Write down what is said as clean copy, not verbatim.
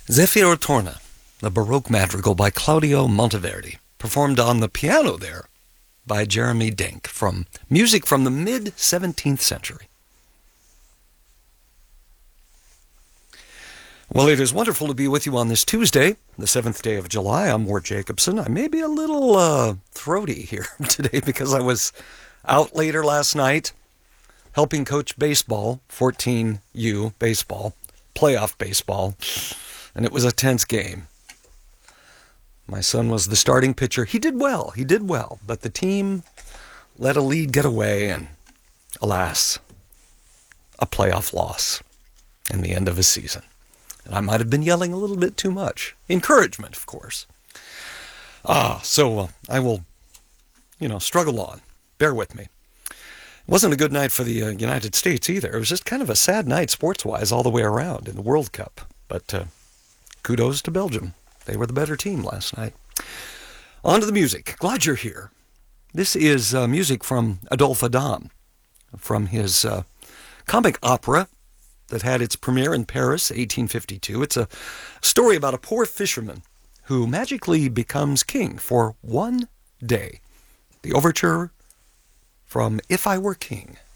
Zefiro Torna, the Baroque madrigal by Claudio Monteverdi, performed on the piano there by Jeremy Denk, from music from the mid-17th century. Well, it is wonderful to be with you on this Tuesday, the 7th day of July. I'm Ward Jacobson. I may be a little throaty here today because I was out later last night helping coach baseball, 14U baseball, playoff baseball, and it was a tense game. My son was the starting pitcher. He did well, but the team let a lead get away, and alas, a playoff loss in the end of a season. And I might have been yelling a little bit too much. Encouragement, of course. So I will, struggle on. Bear with me. It wasn't a good night for the United States either. It was just kind of a sad night sports-wise all the way around in the World Cup. But kudos to Belgium. They were the better team last night. On to the music. Glad you're here. This is music from Adolphe Adam, from his comic opera that had its premiere in Paris, 1852. It's a story about a poor fisherman who magically becomes king for one day. The overture from If I Were King.